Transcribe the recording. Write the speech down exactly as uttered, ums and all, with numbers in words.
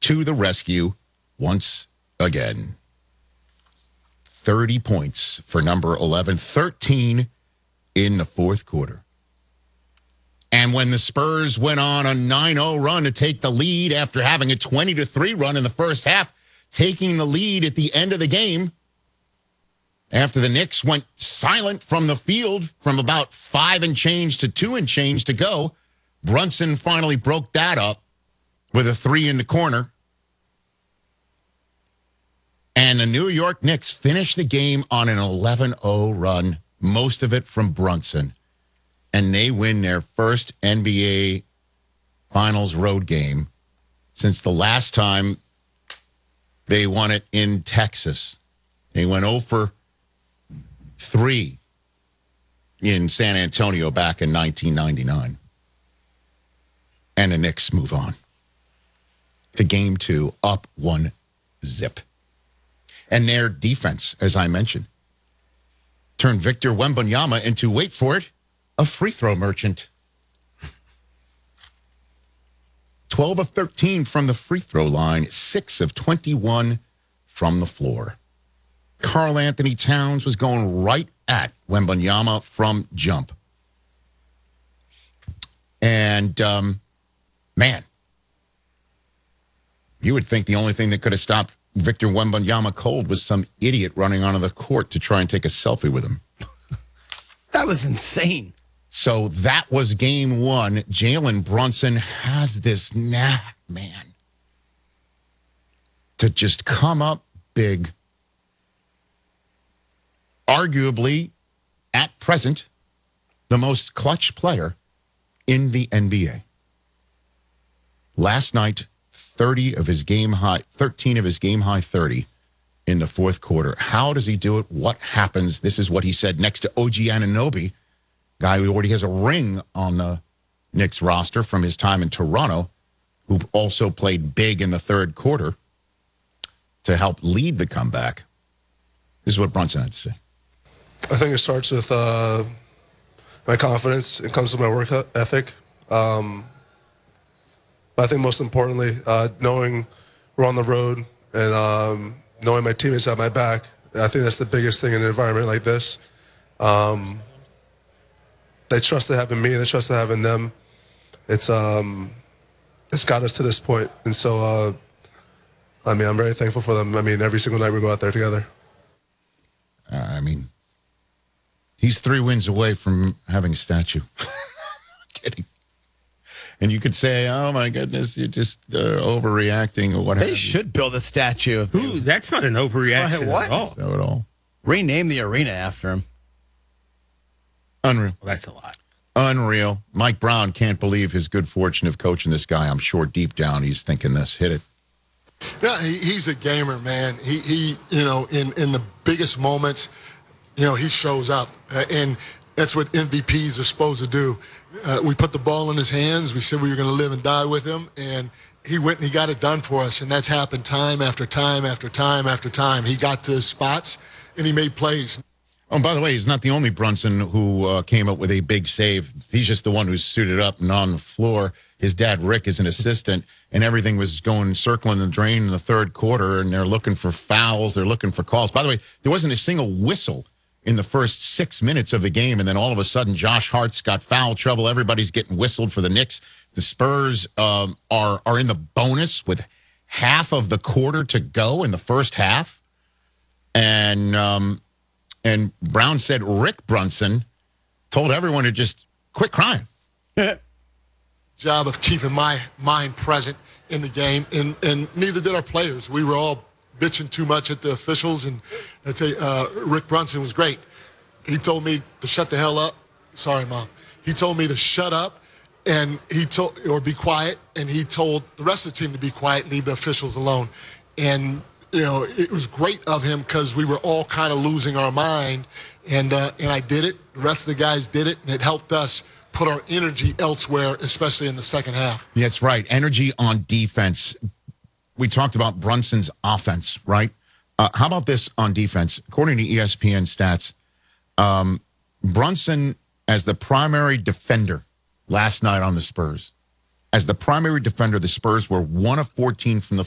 to the rescue once again. thirty points for number eleven, thirteen in the fourth quarter. And when the Spurs went on a nine oh run to take the lead after having a twenty to three run in the first half, taking the lead at the end of the game, after the Knicks went silent from the field from about five and change to two and change to go, Brunson finally broke that up with a three in the corner. And the New York Knicks finished the game on an eleven oh run, most of it from Brunson. And they win their first N B A Finals road game since the last time they won it in Texas. They went oh for three in San Antonio back in nineteen ninety-nine. And the Knicks move on to game two, up one zip. And their defense, as I mentioned, turned Victor Wembanyama into, wait for it, a free throw merchant. twelve of thirteen from the free throw line, six of twenty-one from the floor. Karl Anthony Towns was going right at Wembanyama from jump. And, um, man, you would think the only thing that could have stopped Victor Wembanyama cold was some idiot running onto the court to try and take a selfie with him. That was insane. So that was game one. Jalen Brunson has this knack, man, to just come up big. Arguably, at present, the most clutch player in the N B A. Last night, thirty of his game high, thirteen of his game high thirty in the fourth quarter. How does he do it? What happens? This is what he said next to O G Anunoby, guy who already has a ring on the Knicks roster from his time in Toronto, who also played big in the third quarter to help lead the comeback. This is what Brunson had to say. I think it starts with uh, my confidence. It comes with my work ethic. Um, but I think most importantly, uh, knowing we're on the road and um, knowing my teammates have my back. I think that's the biggest thing in an environment like this. Um, they trusted having me. They trusted having them. It's um, it's got us to this point. And so, uh, I mean, I'm very thankful for them. I mean, every single night we go out there together. Uh, I mean, he's three wins away from having a statue. Kidding. And you could say, oh, my goodness, you're just uh, overreacting or whatever. They should build a statue. Of Ooh, that's not an overreaction what? at all. So at all. Rename the arena after him. Unreal. Well, that's a lot. Unreal. Mike Brown can't believe his good fortune of coaching this guy. I'm sure deep down he's thinking this. Hit it. Yeah, he, he's a gamer, man. He, he, you know, in, in the biggest moments, you know, he shows up. Uh, and that's what M V Ps are supposed to do. Uh, we put the ball in his hands. We said we were going to live and die with him. And he went and he got it done for us. And that's happened time after time after time after time. He got to his spots and he made plays. Oh, and by the way, he's not the only Brunson who uh, came up with a big save. He's just the one who's suited up and on the floor. His dad, Rick, is an assistant, and everything was going circling the drain in the third quarter, and they're looking for fouls. They're looking for calls. By the way, there wasn't a single whistle in the first six minutes of the game, and then all of a sudden, Josh Hart's got foul trouble. Everybody's getting whistled for the Knicks. The Spurs um, are, are in the bonus with half of the quarter to go in the first half. And... Um, And Brown said Rick Brunson told everyone to just quit crying. Job of keeping my mind present in the game, and, and neither did our players. We were all bitching too much at the officials, and I'd say uh, Rick Brunson was great. He told me to shut the hell up. Sorry, Mom. He told me to shut up, and he told or be quiet, and he told the rest of the team to be quiet, leave the officials alone. And you know, it was great of him because we were all kind of losing our mind, and uh, and I did it. The rest of the guys did it, and it helped us put our energy elsewhere, especially in the second half. Yeah, that's right. Energy on defense. We talked about Brunson's offense, right? Uh, how about this on defense? According to E S P N stats, um, Brunson as the primary defender last night on the Spurs. As the primary defender, the Spurs were one of fourteen from the